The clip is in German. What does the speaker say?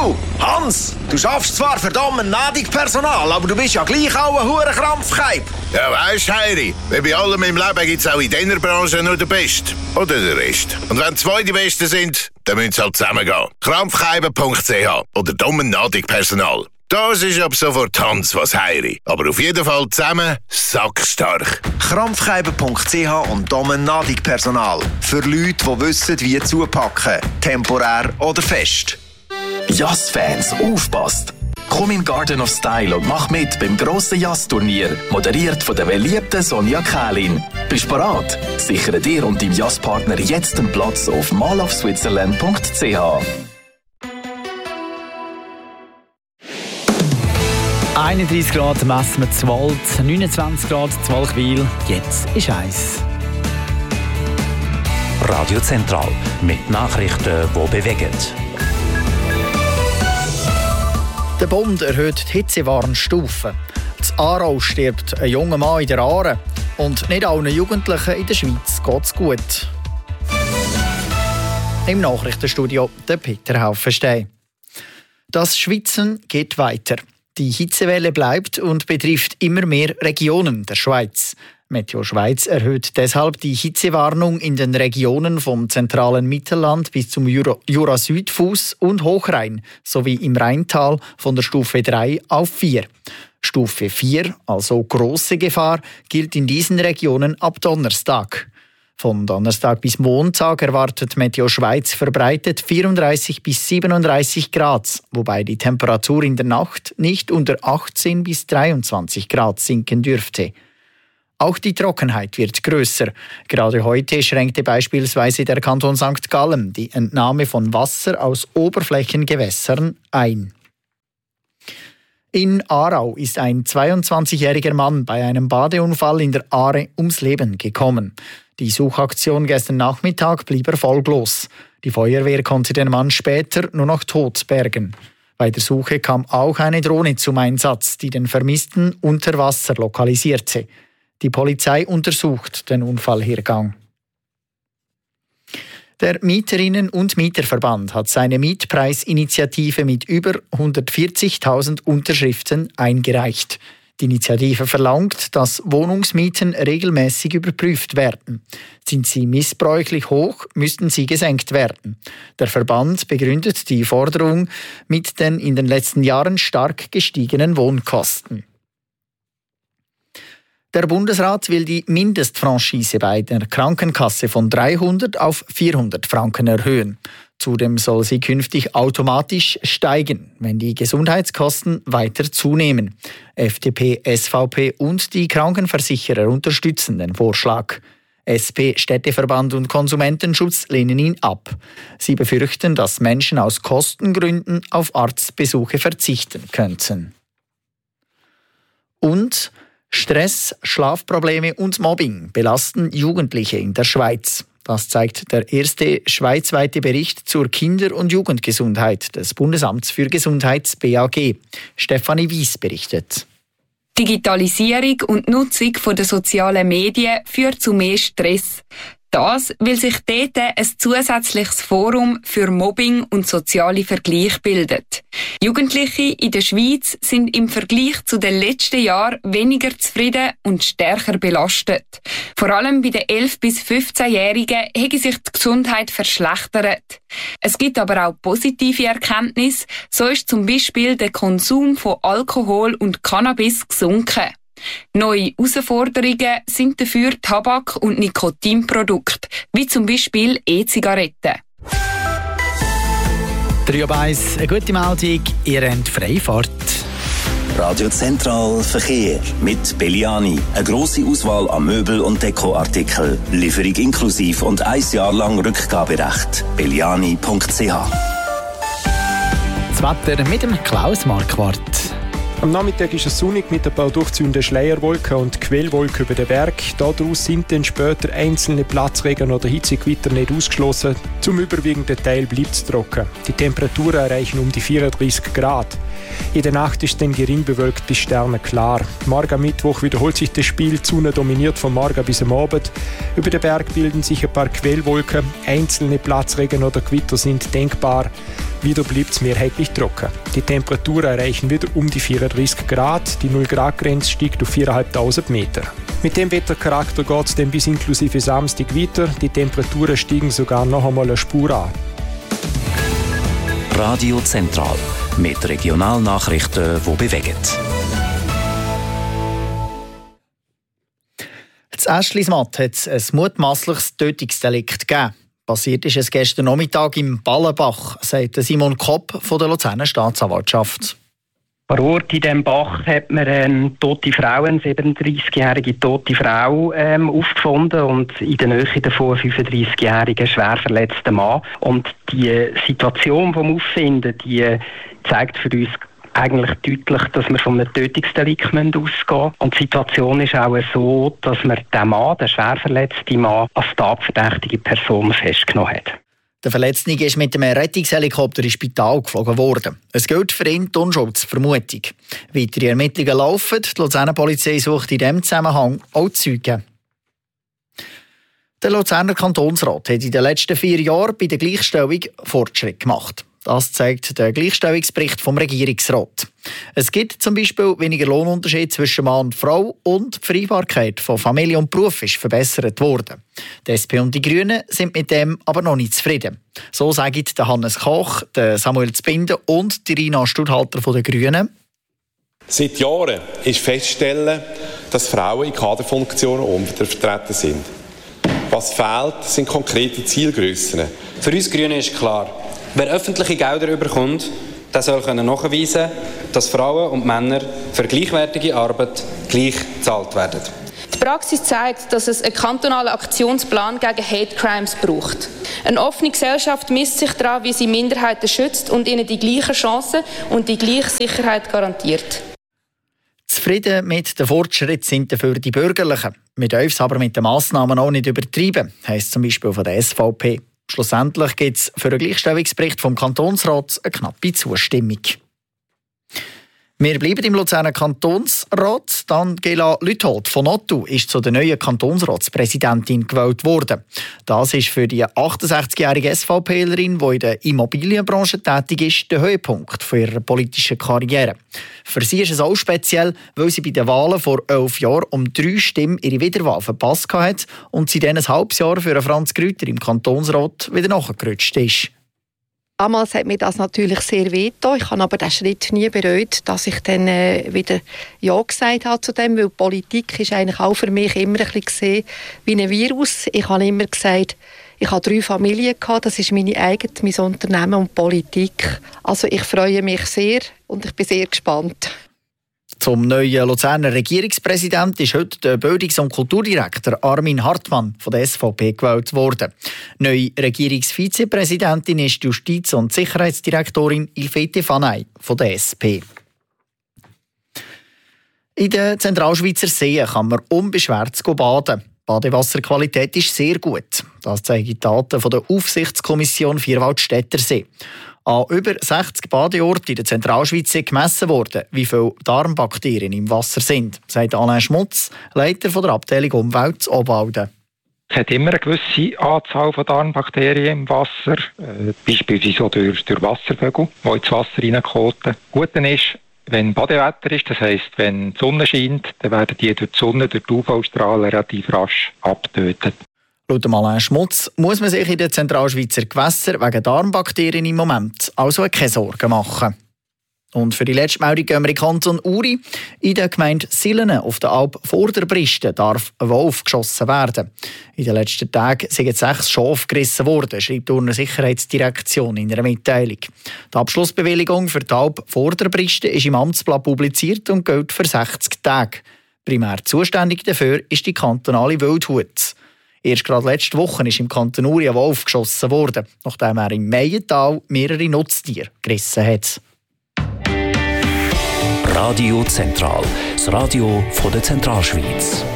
Du, Hans, du schaffst zwar verdammt nadig Personal, aber du bist ja gleich auch ein hoher Krampfkeib. Ja, weisst, Heiri, wie bei allem im Leben gibt's auch in dieser Branche nur den Besten. Oder den Rest. Und wenn zwei die Besten sind, dann müssen sie halt zusammengehen. Krampfkeiben.ch oder dummen nadig Personal. Das ist ab sofort Hans was Heiri. Aber auf jeden Fall zusammen sackstark. Krampfkeiben.ch und Domen Nadig Personal. Für Leute, die wissen, wie zupacken. Temporär oder fest. Jazz-Fans, aufpasst! Komm in Garden of Style und mach mit beim grossen Jazz-Turnier, moderiert von der beliebten Sonja Kählin. Bist bereit? Sichere dir und deinem Jazz-Partner jetzt einen Platz auf malofswitzerland.ch. 31 Grad messen wir zu Wald, 29 Grad zu Walchwil, jetzt ist heiß. Radio Zentral mit Nachrichten, die bewegen. Der Bund erhöht die Hitzewarnstufen. In Aarau stirbt ein junger Mann in der Aare. Und nicht allen Jugendlichen in der Schweiz geht es gut. Im Nachrichtenstudio der Peter Haufenstein. Das Schwitzen geht weiter. Die Hitzewelle bleibt und betrifft immer mehr Regionen der Schweiz. Meteo Schweiz erhöht deshalb die Hitzewarnung in den Regionen vom zentralen Mittelland bis zum Jura-Südfuss und Hochrhein sowie im Rheintal von der Stufe 3 auf 4. Stufe 4, also grosse Gefahr, gilt in diesen Regionen ab Donnerstag. Von Donnerstag bis Montag erwartet Meteo Schweiz verbreitet 34 bis 37 Grad, wobei die Temperatur in der Nacht nicht unter 18 bis 23 Grad sinken dürfte. Auch die Trockenheit wird grösser. Gerade heute schränkte beispielsweise der Kanton St. Gallen die Entnahme von Wasser aus Oberflächengewässern ein. In Aarau ist ein 22-jähriger Mann bei einem Badeunfall in der Aare ums Leben gekommen. Die Suchaktion gestern Nachmittag blieb erfolglos. Die Feuerwehr konnte den Mann später nur noch tot bergen. Bei der Suche kam auch eine Drohne zum Einsatz, die den Vermissten unter Wasser lokalisierte. Die Polizei untersucht den Unfallhergang. Der Mieterinnen- und Mieterverband hat seine Mietpreisinitiative mit über 140.000 Unterschriften eingereicht. Die Initiative verlangt, dass Wohnungsmieten regelmäßig überprüft werden. Sind sie missbräuchlich hoch, müssten sie gesenkt werden. Der Verband begründet die Forderung mit den in den letzten Jahren stark gestiegenen Wohnkosten. Der Bundesrat will die Mindestfranchise bei der Krankenkasse von 300 auf 400 Franken erhöhen. Zudem soll sie künftig automatisch steigen, wenn die Gesundheitskosten weiter zunehmen. FDP, SVP und die Krankenversicherer unterstützen den Vorschlag. SP, Städteverband und Konsumentenschutz lehnen ihn ab. Sie befürchten, dass Menschen aus Kostengründen auf Arztbesuche verzichten könnten. Und Stress, Schlafprobleme und Mobbing belasten Jugendliche in der Schweiz. Das zeigt der erste schweizweite Bericht zur Kinder- und Jugendgesundheit des Bundesamts für Gesundheit BAG. Stefanie Wies berichtet. Digitalisierung und Nutzung der sozialen Medien führt zu mehr Stress. Das, weil sich dort ein zusätzliches Forum für Mobbing und soziale Vergleich bildet. Jugendliche in der Schweiz sind im Vergleich zu den letzten Jahren weniger zufrieden und stärker belastet. Vor allem bei den 11- bis 15-Jährigen hat sich die Gesundheit verschlechtert. Es gibt aber auch positive Erkenntnisse. So ist zum Beispiel der Konsum von Alkohol und Cannabis gesunken. Neue Herausforderungen sind dafür Tabak- und Nikotinprodukte, wie zum Beispiel E-Zigaretten. 3:1, eine gute Meldung, ihr habt Freifahrt. Radio Zentral Verkehr mit Belliani. Eine grosse Auswahl an Möbel- und Dekoartikeln. Lieferung inklusiv und 1 Jahr lang Rückgaberecht. Belliani.ch. Das Wetter mit dem Klaus Marquardt. Am Nachmittag ist es sonnig mit ein paar durchziehenden Schleierwolken und Quellwolken über den Berg. Daraus sind dann später einzelne Platzregen oder Hitzegewitter nicht ausgeschlossen. Zum überwiegenden Teil bleibt es trocken. Die Temperaturen erreichen um die 34 Grad. In der Nacht ist dann gering bewölkt bis sternenklar. Morgen Mittwoch wiederholt sich das Spiel. Die Sonne dominiert vom Morgen bis am Abend. Über den Berg bilden sich ein paar Quellwolken. Einzelne Platzregen oder Gewitter sind denkbar. wieder bleibt es mehrheitlich trocken. Die Temperaturen erreichen wieder um die 34 Grad, die 0-Grad-Grenze steigt auf 4'500 Meter. Mit dem Wettercharakter geht es dann bis inklusive Samstag weiter. Die Temperaturen steigen sogar noch einmal eine Spur an. Radio Zentral mit Regionalnachrichten, die bewegen. In Äschlismatt hat es ein mutmaßliches Tötungsdelikt gegeben. Passiert ist es gestern Nachmittag im Ballenbach, sagt Simon Kopp von der Luzerner Staatsanwaltschaft. Vor Ort in diesem Bach hat man eine tote Frau, eine 37-jährige tote Frau aufgefunden und in der Nähe davon einen 35-jährigen schwer verletzten Mann. Und die Situation vom Auffinden, die zeigt für uns eigentlich deutlich, dass wir von einem Tötungsdelikt ausgehen müssen. Und die Situation ist auch so, dass man den Mann, den schwer verletzten Mann, als tatverdächtige Person festgenommen hat. Der Verletzte ist mit einem Rettungshelikopter ins Spital geflogen worden. Es gilt für ihn die Unschuldsvermutung. Weitere Ermittlungen laufen. Die Luzerner Polizei sucht in diesem Zusammenhang auch Zeugen. Der Luzerner Kantonsrat hat in den letzten 4 Jahren bei der Gleichstellung Fortschritt gemacht. Das zeigt der Gleichstellungsbericht vom Regierungsrat. Es gibt zum Beispiel weniger Lohnunterschied zwischen Mann und Frau und die Vereinbarkeit von Familie und Beruf ist verbessert worden. Die SP und die Grünen sind mit dem aber noch nicht zufrieden. So sagen der Hannes Koch, der Samuel Zbinden und die Rina Studhalter von den Grünen. Seit Jahren ist festzustellen, dass Frauen in Kaderfunktionen untervertreten sind. Was fehlt, sind konkrete Zielgrössen. Für uns Grüne ist klar, wer öffentliche Gelder bekommt, der soll nachweisen können, dass Frauen und Männer für gleichwertige Arbeit gleich bezahlt werden. Die Praxis zeigt, dass es einen kantonalen Aktionsplan gegen Hate Crimes braucht. Eine offene Gesellschaft misst sich daran, wie sie Minderheiten schützt und ihnen die gleichen Chancen und die gleiche Sicherheit garantiert. Zufrieden mit dem Fortschritt sind dafür die Bürgerlichen. Wir dürfen es aber mit den Massnahmen auch nicht übertreiben, heisst zum Beispiel von der SVP. Schlussendlich gibt es für den Gleichstellungsbericht vom Kantonsrat eine knappe Zustimmung. Wir bleiben im Luzerner Kantonsrat. Angela Lüthold von Nottu ist zu der neuen Kantonsratspräsidentin gewählt worden. Das ist für die 68-jährige SVPlerin, die in der Immobilienbranche tätig ist, der Höhepunkt für ihre politische Karriere. Für sie ist es auch speziell, weil sie bei den Wahlen vor 11 Jahren um 3 Stimmen ihre Wiederwahl verpasst hat und sie dann ein halbes Jahr für Franz Grüter im Kantonsrat wieder nachgerutscht ist. Damals hat mir das natürlich sehr wehgetan. Ich habe aber den Schritt nie bereut, dass ich dann wieder Ja gesagt habe zu dem, weil Politik ist eigentlich auch für mich immer ein bisschen gesehen wie ein Virus. Ich habe immer gesagt, ich habe 3 Familien gehabt, das ist meine eigene, mein Unternehmen und Politik. Also ich freue mich sehr und ich bin sehr gespannt. Zum neuen Luzerner Regierungspräsident ist heute der Bildungs- und Kulturdirektor Armin Hartmann von der SVP gewählt worden. Neue Regierungsvizepräsidentin ist die Justiz- und Sicherheitsdirektorin Ilfete Fanay von der SP. In den Zentralschweizer Seen kann man unbeschwert baden. Die Badewasserqualität ist sehr gut. Das zeigen die Daten von der Aufsichtskommission Vierwaldstättersee. An über 60 Badeorten in der Zentralschweiz sind gemessen worden, wie viele Darmbakterien im Wasser sind, sagt Alain Schmutz, Leiter der Abteilung Umwelt Obwalden. Es hat immer eine gewisse Anzahl von Darmbakterien im Wasser, beispielsweise auch durch Wasservögel, die ins Wasser reinkoten. Gut ist, wenn Badewetter ist, das heisst, wenn die Sonne scheint, dann werden die durch die Sonne, durch die UV-Strahlen relativ rasch abgetötet. Laut Alain Schmutz muss man sich in den Zentralschweizer Gewässern wegen Darmbakterien im Moment also keine Sorgen machen. Und für die letzte Meldung gehen wir in Kanton Uri. In der Gemeinde Silene auf der Alp Vorderbristen darf ein Wolf geschossen werden. In den letzten Tagen sind 6 Schafe gerissen worden, schreibt die Sicherheitsdirektion in einer Mitteilung. Die Abschlussbewilligung für die Alp Vorderbristen ist im Amtsblatt publiziert und gilt für 60 Tage. Primär zuständig dafür ist die kantonale Wildhut. Erst gerade letzte Woche ist im Kanton Uri ein Wolf geschossen worden, nachdem er im Meiental mehrere Nutztiere gerissen hat. Radio Zentral, das Radio von der Zentralschweiz.